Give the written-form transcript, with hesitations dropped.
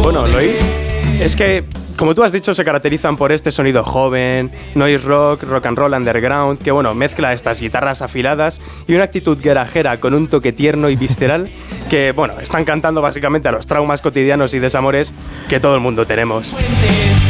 Bueno, ¿lo oís? Es que, como tú has dicho, se caracterizan por este sonido joven, noise rock, rock and roll underground, que bueno, mezcla estas guitarras afiladas y una actitud garajera con un toque tierno y visceral que, bueno, están cantando básicamente a los traumas cotidianos y desamores que todo el mundo tenemos.